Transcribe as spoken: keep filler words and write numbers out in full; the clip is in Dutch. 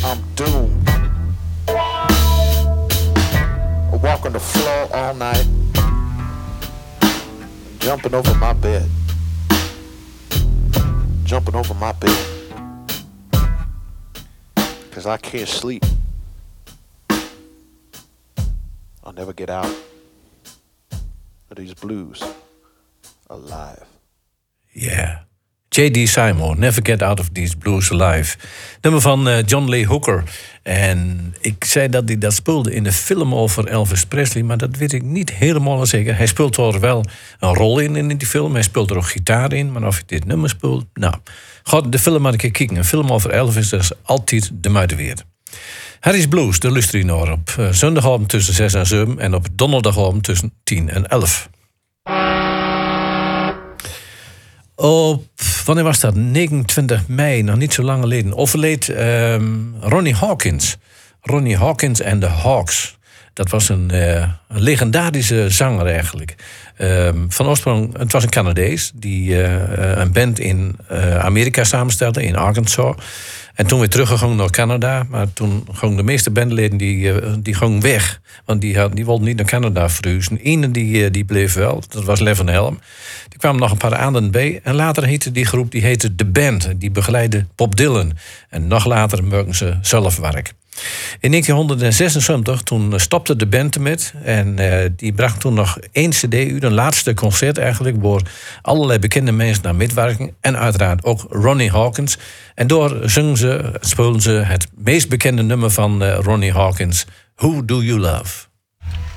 I'm doomed. I walk on the floor all night, jumping over my bed, jumping over my bed, cause I can't sleep. I'll never get out of these blues alive. Yeah. J D. Seymour, Never Get Out of These Blues Alive. Nummer van uh, John Lee Hooker. En ik zei dat hij dat speelde in de film over Elvis Presley, maar dat weet ik niet helemaal zeker. Hij speelt er wel een rol in in die film. Hij speelt er ook gitaar in, maar of hij dit nummer speelt... Nou, God, de film had ik kijken. Een film over Elvis, dat is altijd de moeite waard. Harry's Blues, de luister je naar op uh, zondagavond tussen zes en zeven en op donderdagavond tussen tien en elf. Op, wanneer was dat? negenentwintig mei, nog niet zo lang geleden, overleed um, Ronnie Hawkins. Ronnie Hawkins en de Hawks. Dat was een, uh, een legendarische zanger eigenlijk. Um, van oorsprong, het was een Canadees die uh, een band in uh, Amerika samenstelde, in Arkansas. En toen weer teruggegaan naar Canada. Maar toen gingen de meeste bandleden die, uh, die gingen weg. Want die, had, die wilden niet naar Canada verhuizen. Eén die, uh, die bleef wel, dat was Levin Helm. Er kwamen nog een paar anderen bij. En later heette die groep, die heette The Band. Die begeleidde Bob Dylan. En nog later maakten ze zelf werk. In negentien zesenzeventig toen stopte de band ermee. En uh, die bracht toen nog één cd uit, een laatste concert eigenlijk, waar allerlei bekende mensen naar meewerken. En uiteraard ook Ronnie Hawkins. En door zingen ze, speelden ze het meest bekende nummer van uh, Ronnie Hawkins, Who Do You Love?